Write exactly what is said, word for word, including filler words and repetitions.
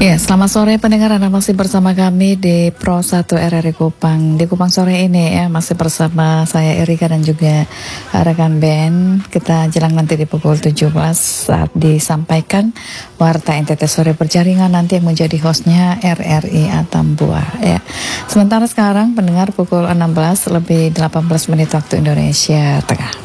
Ya, selamat sore pendengar, Anda masih bersama kami di Pro satu R R I Kupang. Di Kupang sore ini ya, masih bersama saya Erika dan juga rekan Ben. Kita jelang nanti di pukul tujuh belas saat disampaikan Warta N T T Sore Berjaringan, nanti yang menjadi hostnya R R I Atambua ya. Sementara sekarang pendengar pukul enam belas lebih delapan belas menit waktu Indonesia Tengah.